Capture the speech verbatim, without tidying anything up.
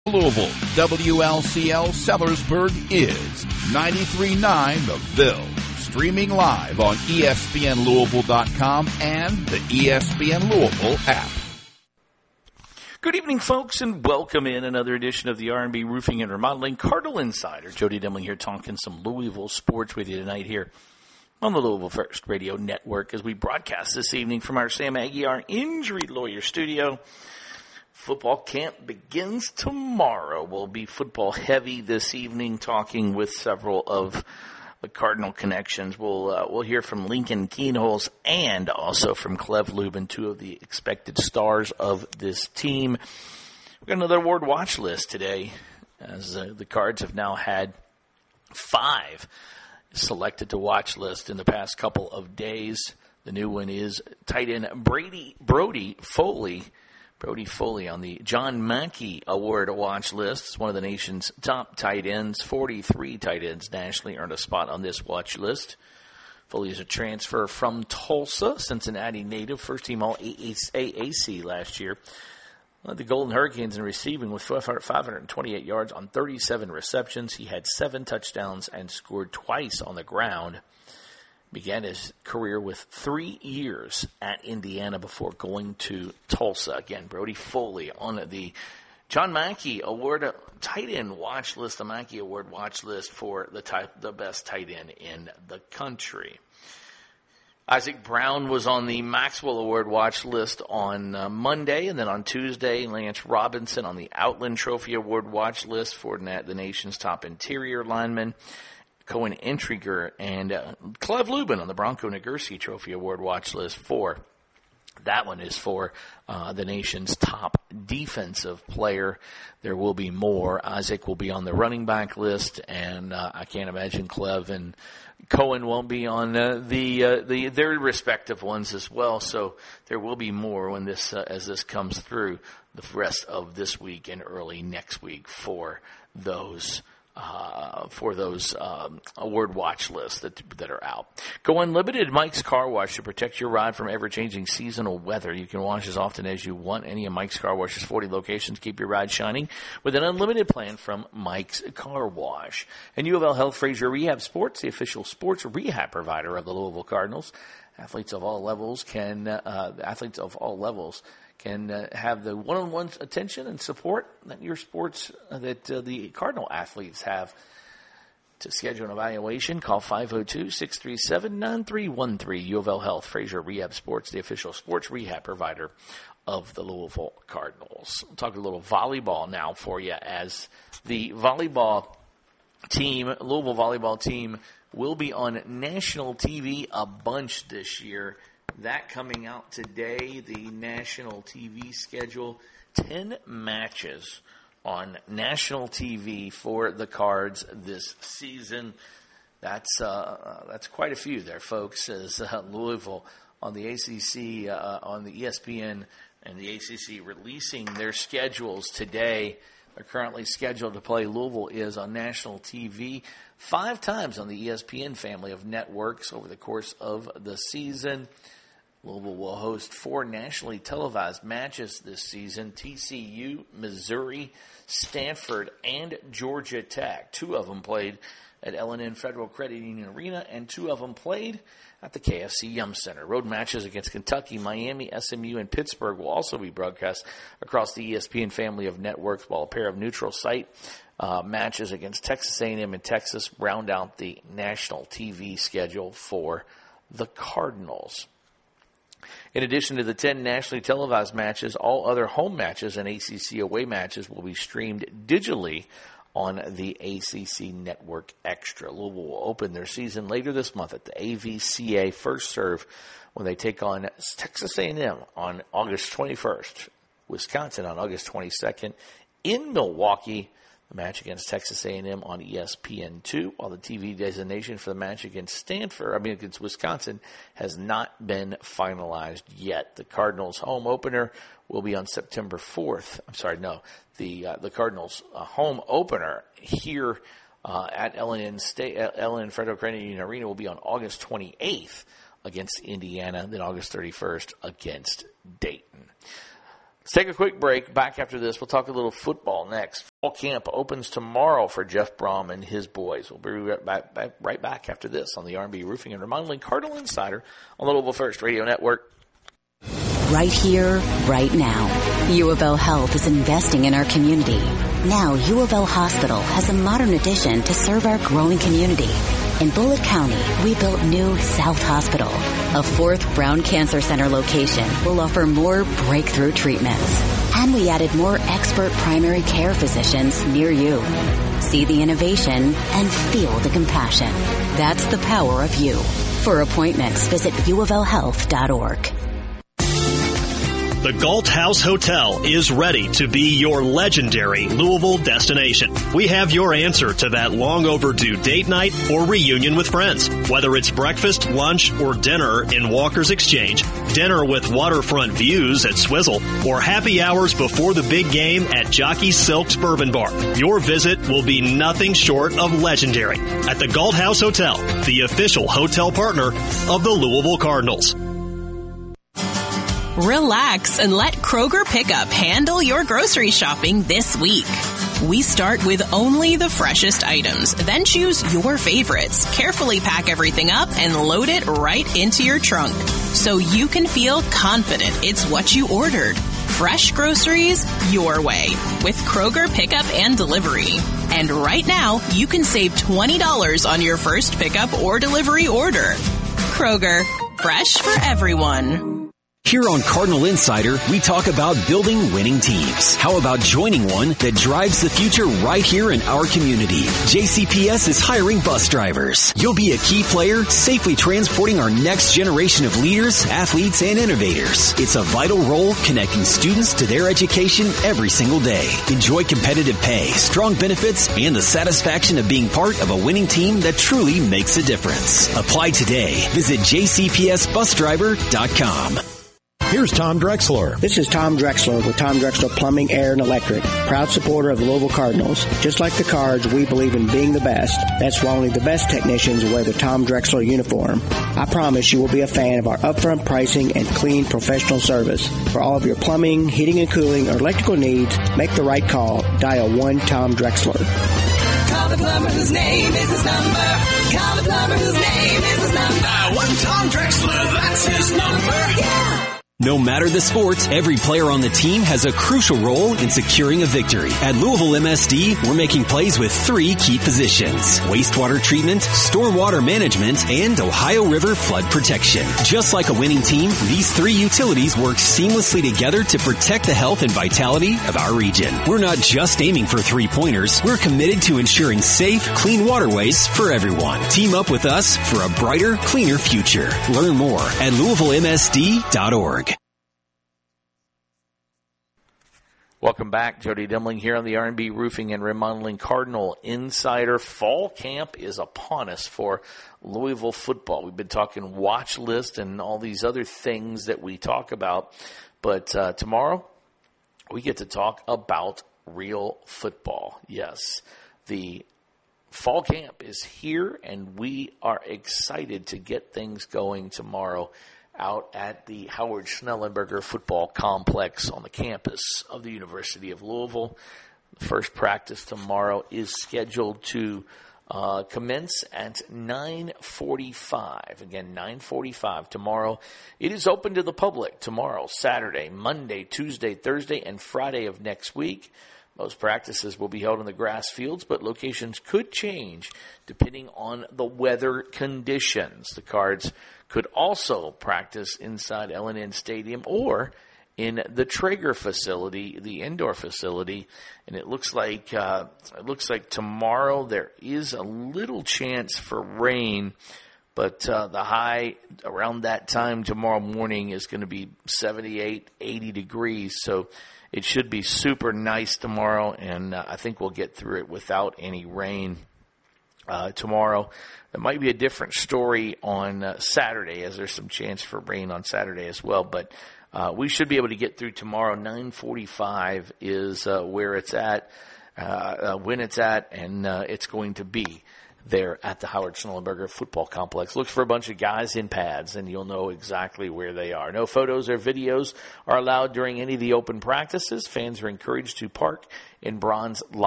Louisville, W L C L Sellersburg is ninety-three point nine The Ville. Streaming live on E S P N Louisville dot com and the E S P N Louisville app. Good evening, folks, and welcome in another edition of the R and B Roofing and Remodeling Cardinal Insider. Jody Demling here talking some Louisville sports with you tonight here on the Louisville First Radio Network as we broadcast this evening from our Sam Aguiar Injury Lawyer Studio. Football camp begins tomorrow. We'll be football heavy this evening, talking with several of the Cardinal connections. We'll uh, we'll hear from Lincoln Kienholz and also from Clev Lubin, two of the expected stars of this team. We've got another award watch list today, as uh, the Cards have now had five selected to watch list in the past couple of days. The new one is tight end Brady Brody Foley. Brody Foley on the John Mackey Award watch list. It's one of the nation's top tight ends. forty-three tight ends nationally earned a spot on this watch list. Foley is a transfer from Tulsa, Cincinnati native, first team all A A C last year. Led the Golden Hurricanes in receiving with five hundred twenty-eight yards on thirty-seven receptions. He had seven touchdowns and scored twice on the ground. Began his career with three years at Indiana before going to Tulsa. Again, Brody Foley on the John Mackey Award tight end watch list, the Mackey Award watch list for the type, the best tight end in the country. Isaac Brown was on the Maxwell Award watch list on uh, Monday, and then on Tuesday, Lance Robinson on the Outland Trophy Award watch list for na- the nation's top interior lineman. Cohen Intriger and uh, Clev Lubin on the Bronco Nagurski Trophy Award watch list for. That one is for uh, the nation's top defensive player. There will be more. Isaac will be on the running back list, and uh, I can't imagine Clev and Cohen won't be on uh, the uh, the their respective ones as well. So there will be more when this uh, as this comes through the rest of this week and early next week for those. Uh, for those um, award watch lists that that are out. Go Unlimited Mike's Car Wash to protect your ride from ever-changing seasonal weather. You can wash as often as you want. Any of Mike's Car Wash's forty locations keep your ride shining with an unlimited plan from Mike's Car Wash. And U of L Health Frazier Rehab Sports, the official sports rehab provider of the Louisville Cardinals. Athletes of all levels can uh, athletes of all levels can uh, have the one-on-one attention and support that your sports, uh, that uh, the Cardinal athletes have. To schedule an evaluation, call five oh two, six three seven, nine three one three. U of L Health, Frazier Rehab Sports, the official sports rehab provider of the Louisville Cardinals. I'll talk a little volleyball now for you, as the volleyball team, Louisville volleyball team, will be on national T V a bunch this year. That coming out today, the national T V schedule, ten matches on national T V for the Cards this season. That's uh, that's quite a few there, folks, as uh, Louisville on the A C C, uh, on the E S P N and the A C C releasing their schedules today. They're currently scheduled to play. Louisville is on national T V five times on the E S P N family of networks over the course of the season. Louisville will host four nationally televised matches this season: T C U, Missouri, Stanford, and Georgia Tech. Two of them played at L N N Federal Credit Union Arena, and two of them played at the K F C Yum Center. Road matches against Kentucky, Miami, S M U, and Pittsburgh will also be broadcast across the E S P N family of networks, while a pair of neutral site uh, matches against Texas A and M and Texas round out the national T V schedule for the Cardinals. In addition to the ten nationally televised matches, all other home matches and A C C away matches will be streamed digitally on the A C C Network Extra. Louisville will open their season later this month at the A V C A First Serve when they take on Texas A and M on August twenty-first, Wisconsin on August twenty-second, in Milwaukee, the match against Texas A and M on E S P N two, while the T V designation for the match against Stanford, I mean against Wisconsin, has not been finalized yet. The Cardinals' home opener will be on September fourth. I'm sorry, no, the uh, the Cardinals' uh, home opener here uh, at L N N State, uh, L N N Federal Credit Union Arena will be on August twenty-eighth against Indiana, then August thirty-first against Dayton. Let's take a quick break. Back after this, we'll talk a little football next. Fall camp opens tomorrow for Jeff Brom and his boys. We'll be right back, back, right back after this on the R and B Roofing and Remodeling Cardinal Insider on the Louisville First Radio Network. Right here, right now. U of L Health is investing in our community. Now, U of L Hospital has a modern addition to serve our growing community. In Bullitt County, we built new South Hospital. A fourth Brown Cancer Center location will offer more breakthrough treatments. And we added more expert primary care physicians near you. See the innovation and feel the compassion. That's the power of you. For appointments, visit u of l health dot org. The Galt House Hotel is ready to be your legendary Louisville destination. We have your answer to that long overdue date night or reunion with friends. Whether it's breakfast, lunch, or dinner in Walker's Exchange, dinner with waterfront views at Swizzle, or happy hours before the big game at Jockey Silk's Bourbon Bar, your visit will be nothing short of legendary at the Galt House Hotel, the official hotel partner of the Louisville Cardinals. Relax and let Kroger Pickup handle your grocery shopping this week. We start with only the freshest items, then choose your favorites, carefully pack everything up, and load it right into your trunk so you can feel confident it's what you ordered. Fresh groceries your way with Kroger Pickup and Delivery. And right now, you can save twenty dollars on your first pickup or delivery order. Kroger, fresh for everyone. Here on Cardinal Insider, we talk about building winning teams. How about joining one that drives the future right here in our community? J C P S is hiring bus drivers. You'll be a key player, safely transporting our next generation of leaders, athletes, and innovators. It's a vital role connecting students to their education every single day. Enjoy competitive pay, strong benefits, and the satisfaction of being part of a winning team that truly makes a difference. Apply today. Visit j c p s bus driver dot com. Here's Tom Drexler. This is Tom Drexler with Tom Drexler Plumbing, Air, and Electric. Proud supporter of the Louisville Cardinals. Just like the Cards, we believe in being the best. That's why only the best technicians wear the Tom Drexler uniform. I promise you will be a fan of our upfront pricing and clean professional service. For all of your plumbing, heating and cooling, or electrical needs, make the right call. Dial one Tom Drexler. Call the plumber whose name is his number. Call the plumber whose name is his number. Dial one Tom Drexler, that's his number. Yeah. No matter the sport, every player on the team has a crucial role in securing a victory. At Louisville M S D, we're making plays with three key positions: wastewater treatment, stormwater management, and Ohio River flood protection. Just like a winning team, these three utilities work seamlessly together to protect the health and vitality of our region. We're not just aiming for three-pointers. We're committed to ensuring safe, clean waterways for everyone. Team up with us for a brighter, cleaner future. Learn more at louisville m s d dot org. Welcome back. Jody Demling here on the R and B Roofing and Remodeling Cardinal Insider. Fall camp is upon us for Louisville football. We've been talking watch list and all these other things that we talk about. But uh, tomorrow we get to talk about real football. Yes, the fall camp is here, and we are excited to get things going tomorrow out at the Howard Schnellenberger Football Complex on the campus of the University of Louisville. The first practice tomorrow is scheduled to uh, commence at nine forty-five. Again, nine forty-five tomorrow. It is open to the public tomorrow, Saturday, Monday, Tuesday, Thursday, and Friday of next week. Most practices will be held in the grass fields, but locations could change depending on the weather conditions. The Cards could also practice inside L and N Stadium or in the Traeger facility, the indoor facility. And it looks like uh, it looks like tomorrow there is a little chance for rain, but uh, the high around that time tomorrow morning is going to be seventy-eight, eighty degrees. So it should be super nice tomorrow, and uh, I think we'll get through it without any rain uh, tomorrow. There might be a different story on uh, Saturday, as there's some chance for rain on Saturday as well. But uh, we should be able to get through tomorrow. nine forty-five is uh, where it's at, uh, uh, when it's at, and uh, it's going to be. there at the Howard Schnellenberger Football Complex. Look for a bunch of guys in pads, and you'll know exactly where they are. No photos or videos are allowed during any of the open practices. Fans are encouraged to park in bronze